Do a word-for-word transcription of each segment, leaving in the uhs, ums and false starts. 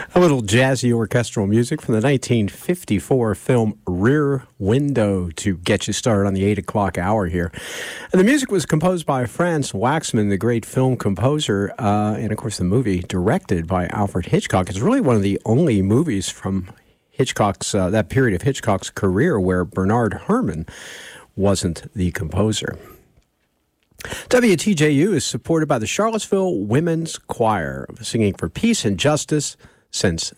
A little jazzy orchestral music from the nineteen fifty-four film Rear Window to get you started on the eight o'clock hour here. And the music was composed by Franz Waxman, the great film composer, uh, and of course the movie directed by Alfred Hitchcock. It's really one of the only movies from Hitchcock's, uh, that period of Hitchcock's career where Bernard Herrmann wasn't the composer. W T J U is supported by the Charlottesville Women's Choir, singing for peace and justice since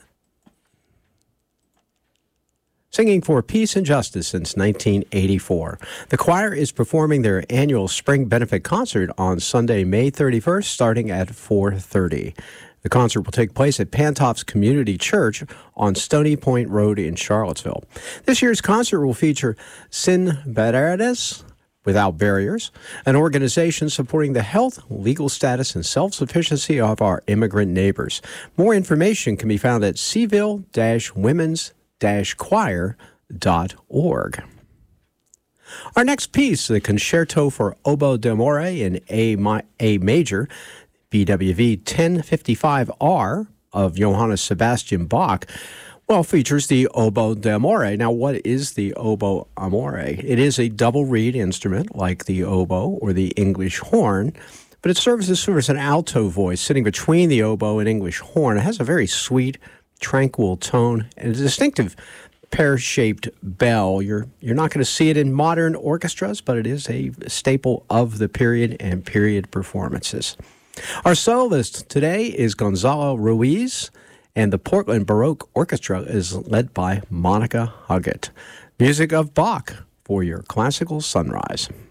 singing for peace and justice since nineteen eighty-four. The choir is performing their annual spring benefit concert on Sunday, May thirty-first, starting at four thirty. The concert will take place at Pantoff's Community Church on Stony Point Road in Charlottesville. This year's concert will feature Sin Barreras Without Barriers, an organization supporting the health, legal status, and self-sufficiency of our immigrant neighbors. More information can be found at seville dash women's dash choir dot org. Our next piece, the Concerto for Oboe d'Amore in A, ma- A major, B W V ten fifty-five R of Johann Sebastian Bach, well, features the oboe d'amore. Now, what is the oboe amore? It is a double reed instrument like the oboe or the English horn, but it serves as sort of an alto voice sitting between the oboe and English horn. It has a very sweet, tranquil tone and a distinctive pear-shaped bell. You're you're not going to see it in modern orchestras, but it is a staple of the period and period performances. Our soloist today is Gonzalo Ruiz, and the Portland Baroque Orchestra is led by Monica Huggett. Music of Bach for your classical sunrise.